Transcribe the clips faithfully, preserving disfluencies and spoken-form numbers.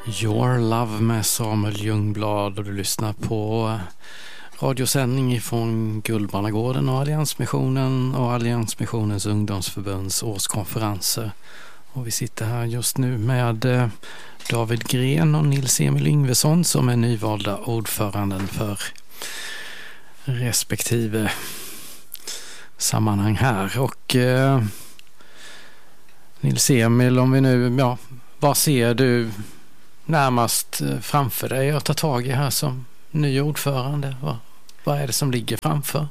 Your Love med Samuel Ljungblad, och du lyssnar på radiosändning från Guldbannagården och Alliansmissionen och Alliansmissionens ungdomsförbunds årskonferenser. Och vi sitter här just nu med David Gren och Nils-Emil Yngvesson som är nyvalda ordföranden för respektive sammanhang här. Och eh, Nils-Emil, om vi nu, ja, vad ser du närmast framför dig att ta tag i här som ny ordförande? Vad, vad är det som ligger framför?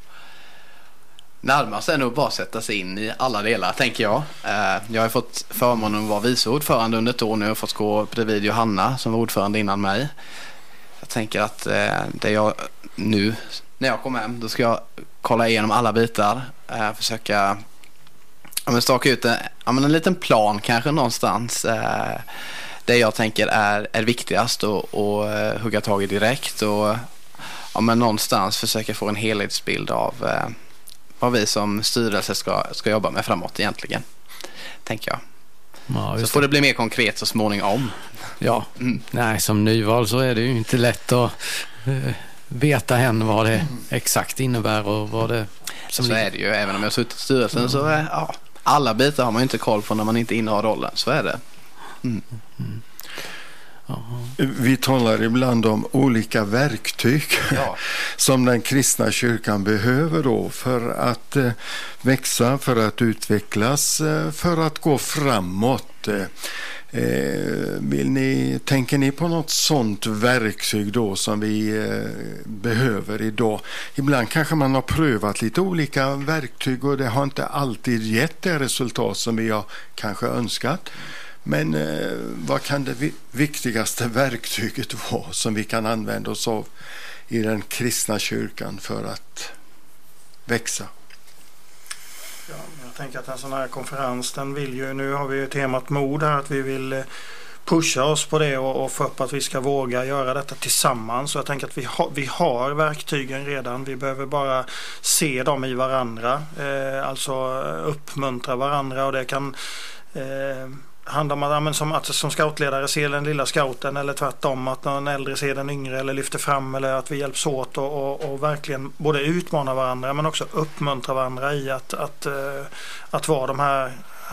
Närmast är nog bara sätta sig in i alla delar, tänker jag. Jag har fått förmånen att vara vice ordförande under ett år nu och fått gå bredvid Johanna som var ordförande innan mig. Jag tänker att det jag nu, när jag kommer hem, då ska jag kolla igenom alla bitar, försöka ja, men staka ut en, ja, men en liten plan kanske någonstans. Det jag tänker är, är viktigast och, och uh, hugga tag i direkt och ja, men någonstans försöka få en helhetsbild av uh, vad vi som styrelse ska, ska jobba med framåt egentligen, tänker jag. Ja, så får det bli mer konkret så småningom. Ja, mm. Nej, som nyval så är det ju inte lätt att uh, veta än vad det exakt innebär och vad det... Som så är det ju, även om jag har suttit i styrelsen mm. så uh, ja, alla bitar har man inte koll på när man inte innehar rollen, så är det. Mm. Mm. Vi talar ibland om olika verktyg ja. som den kristna kyrkan behöver då för att eh, växa, för att utvecklas, eh, för att gå framåt. Eh, vill ni, tänker ni på något sånt verktyg då som vi eh, behöver idag? Ibland kanske man har prövat lite olika verktyg och det har inte alltid gett det resultat som vi har kanske önskat. Men eh, vad kan det vi- viktigaste verktyget vara som vi kan använda oss av i den kristna kyrkan för att växa? Ja, jag tänker att en sån här konferens, den vill ju, nu har vi ju temat mod här, att vi vill pusha oss på det och, och få upp att vi ska våga göra detta tillsammans. Så jag tänker att vi, ha, vi har verktygen redan, vi behöver bara se dem i varandra, eh, alltså uppmuntra varandra, och det kan eh, handlar om att, men som, att som scoutledare ser den lilla scouten eller tvärtom, att någon äldre ser den yngre eller lyfter fram, eller att vi hjälps åt och, och, och verkligen både utmana varandra men också uppmuntra varandra i att, att, att, att vara de här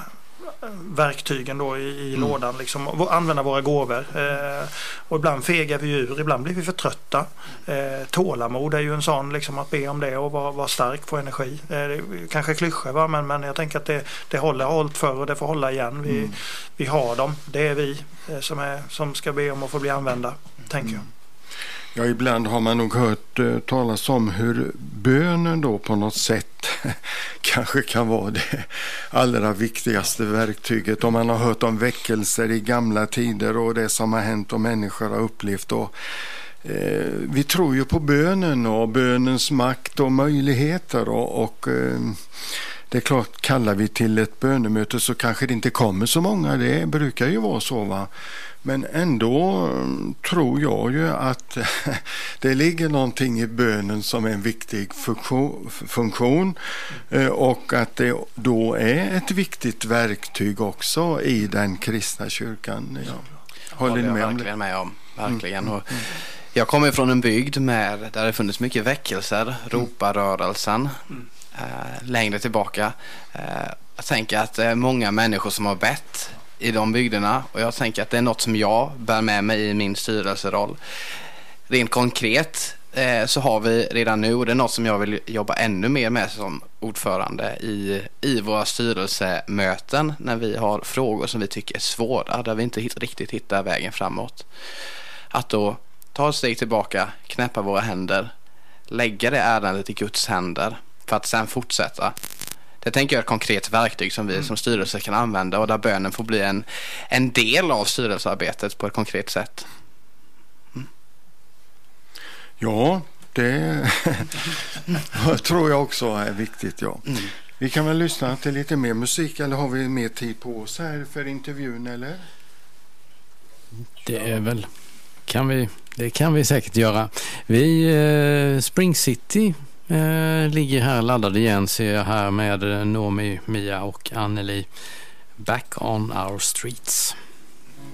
verktygen då i, i mm. lådan, liksom, använda våra gåvor. Eh, och ibland fegar vi ur, ibland blir vi för trötta. Eh, tålamod är ju en sån, liksom, att be om det och vara, vara stark på energi. Eh, det kanske klyschor, va? Men, men jag tänker att det, det håller, har hållit förr och det får hålla igen. Vi, mm. vi har dem, det är vi eh, som, är, som ska be om att få bli använda, tänker jag. Ja, ibland har man nog hört eh, talas om hur bönen då på något sätt kanske kan vara det allra viktigaste verktyget. Om man har hört om väckelser i gamla tider och det som har hänt och människor har upplevt. Och, eh, vi tror ju på bönen och bönens makt och möjligheter och, och eh, det är klart, kallar vi till ett bönemöte så kanske det inte kommer så många. Det brukar ju vara så, va? Men ändå tror jag ju att det ligger någonting i bönen som är en viktig funktion och att det då är ett viktigt verktyg också i den kristna kyrkan. Ja. Håller ni med om det? Verkligen med om. Verkligen. Mm. Och jag kommer från en bygd med, där det funnits mycket väckelser, roparrörelsen, mm. äh, längre tillbaka. Äh, jag tänker att det är många människor som har bett i de bygderna, och jag tänker att det är något som jag bär med mig i min styrelseroll. Rent konkret eh, så har vi redan nu, och det är något som jag vill jobba ännu mer med som ordförande i, i våra styrelsemöten, när vi har frågor som vi tycker är svåra, där vi inte hit, riktigt hittar vägen framåt. Att då ta ett steg tillbaka, knäppa våra händer, lägga det ärendet i Guds händer för att sedan fortsätta. Det tänker jag är ett konkret verktyg som vi mm. som styrelse kan använda, och där bönen får bli en, en del av styrelsearbetet på ett konkret sätt. Mm. Ja, det tror jag också är viktigt. Ja. Mm. Vi kan väl lyssna till lite mer musik, eller har vi mer tid på oss här för intervjun, eller? Det är väl, kan vi, det kan vi säkert göra. Vi, eh, Spring City Eh, ligger här laddad igen, ser jag här, med Noomi, Mia och Anneli, Back on Our Streets.